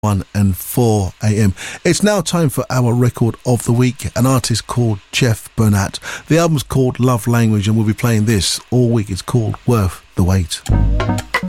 1 and 4 a.m. It's now time for our record of the week, an artist called Jeff Bernat. The album's called Love Language, and we'll be playing this all week. It's called Worth the Wait.